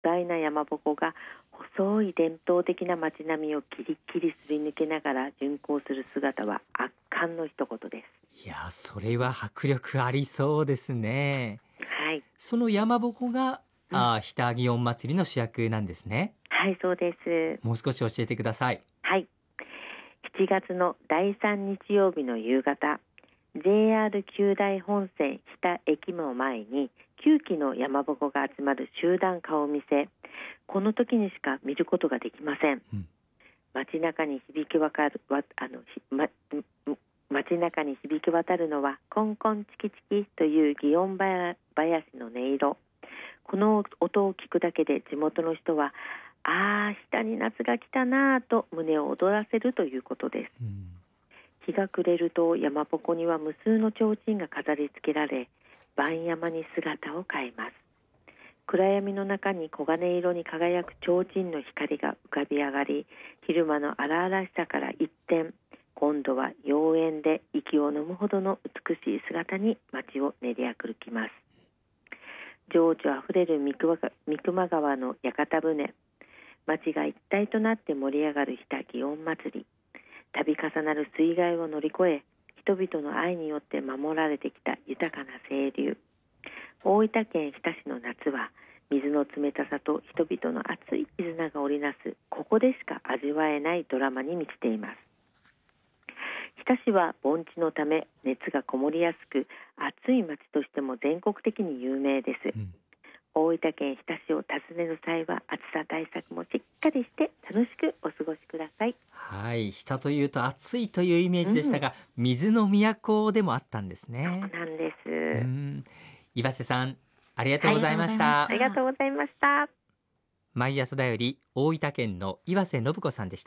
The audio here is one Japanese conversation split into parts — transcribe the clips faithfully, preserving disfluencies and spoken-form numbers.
大な山鉾が細い伝統的な街並みをキリキリすり抜けながら巡行する姿は圧巻の一言です。 いや、それは迫力ありそうですね。 はい、 その山鉾が、 うん、 あ日田祇園祭りの主役なんですね。 はい、そうです。 もう少し教えてください。 はい、しちがつのだいさん日曜日の夕方、 ジェイアール 九大本線日田駅の前にきゅうきの山鉾が集まる集団顔見せ、この時にしか見ることができません。 うん、 街中に響きわかるわあの、ま、街中に響き渡るのはコンコンチキチキという祇園囃子の音色。この音を聞くだけで地元の人は、ああ下に夏が来たなぁと胸を躍らせるということです。 うん、 日が暮れると山鉾には無数の提灯が飾り付けられ、晩山に姿を変えます。暗闇の中に黄金色に輝く提灯の光が浮かび上がり、昼間の荒々しさから一転、今度は妖艶で息を飲むほどの美しい姿に街を練り歩きます。情緒あふれる三熊川の屋形船、街が一体となって盛り上がる日田祇園祭り。度重なる水害を乗り越え、人々の愛によって守られてきた豊かな清流。大分県日田市の夏は、水の冷たさと人々の熱い絆が織りなす、ここでしか味わえないドラマに満ちています。日田市は盆地のため熱がこもりやすく、暑い町としても全国的に有名です。うん、大分県日田市を訪ねる際は暑さ対策もしっかりして楽しくお過ごしください。 はい、日田というと暑いというイメージでしたが、うん、水の都でもあったんですね。 そうなんです。うん、 岩瀬さん、ありがとうございました。 ありがとうございました。 毎朝だより大分県の岩瀬信子さんでした。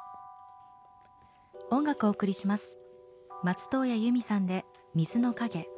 音楽をお送りします。松任谷由実さんで水の影。